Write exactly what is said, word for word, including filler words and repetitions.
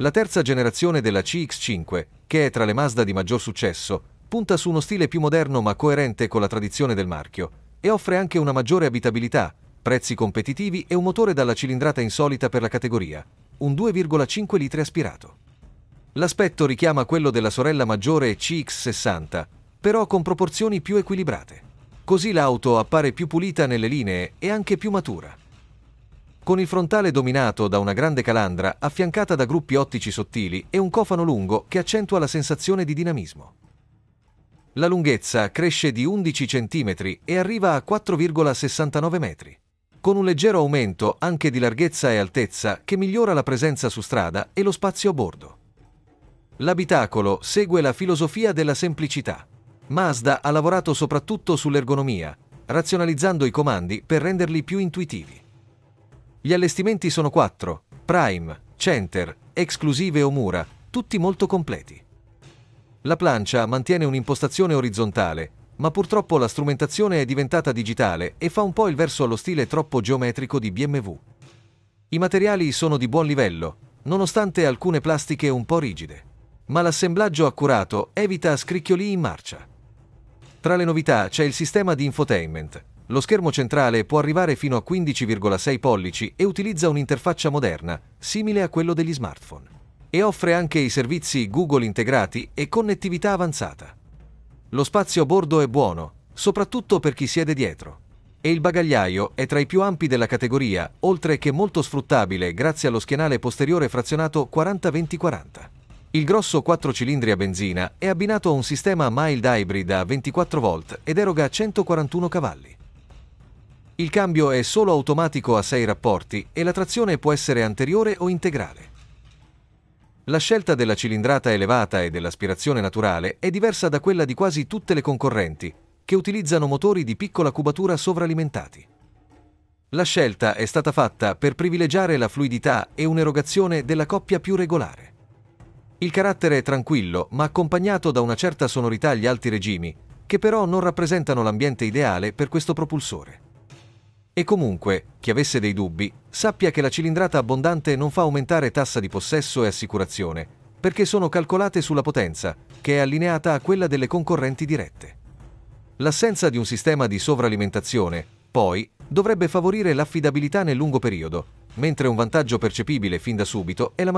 La terza generazione della C X cinque, che è tra le Mazda di maggior successo, punta su uno stile più moderno ma coerente con la tradizione del marchio e offre anche una maggiore abitabilità, prezzi competitivi e un motore dalla cilindrata insolita per la categoria, un due virgola cinque litri aspirato. L'aspetto richiama quello della sorella maggiore C X sessanta, però con proporzioni più equilibrate. Così l'auto appare più pulita nelle linee e anche più matura. Con il frontale dominato da una grande calandra affiancata da gruppi ottici sottili e un cofano lungo che accentua la sensazione di dinamismo. La lunghezza cresce di undici centimetri e arriva a quattro virgola sessantanove metri, con un leggero aumento anche di larghezza e altezza che migliora la presenza su strada e lo spazio a bordo. L'abitacolo segue la filosofia della semplicità. Mazda ha lavorato soprattutto sull'ergonomia, razionalizzando i comandi per renderli più intuitivi. Gli allestimenti sono quattro, Prime, Center, Exclusive o Mura, tutti molto completi. La plancia mantiene un'impostazione orizzontale, ma purtroppo la strumentazione è diventata digitale e fa un po' il verso allo stile troppo geometrico di B M W. I materiali sono di buon livello, nonostante alcune plastiche un po' rigide, ma l'assemblaggio accurato evita scricchioli in marcia. Tra le novità c'è il sistema di infotainment. Lo schermo centrale può arrivare fino a quindici virgola sei pollici e utilizza un'interfaccia moderna, simile a quello degli smartphone. E offre anche i servizi Google integrati e connettività avanzata. Lo spazio a bordo è buono, soprattutto per chi siede dietro. E il bagagliaio è tra i più ampi della categoria, oltre che molto sfruttabile grazie allo schienale posteriore frazionato quaranta venti quaranta. Il grosso quattro cilindri a benzina è abbinato a un sistema mild hybrid a ventiquattro volt ed eroga centoquarantuno cavalli. Il cambio è solo automatico a sei rapporti e la trazione può essere anteriore o integrale. La scelta della cilindrata elevata e dell'aspirazione naturale è diversa da quella di quasi tutte le concorrenti, che utilizzano motori di piccola cubatura sovralimentati. La scelta è stata fatta per privilegiare la fluidità e un'erogazione della coppia più regolare. Il carattere è tranquillo, ma accompagnato da una certa sonorità agli alti regimi, che però non rappresentano l'ambiente ideale per questo propulsore. E comunque, chi avesse dei dubbi, sappia che la cilindrata abbondante non fa aumentare tassa di possesso e assicurazione, perché sono calcolate sulla potenza, che è allineata a quella delle concorrenti dirette. L'assenza di un sistema di sovralimentazione, poi, dovrebbe favorire l'affidabilità nel lungo periodo, mentre un vantaggio percepibile fin da subito è la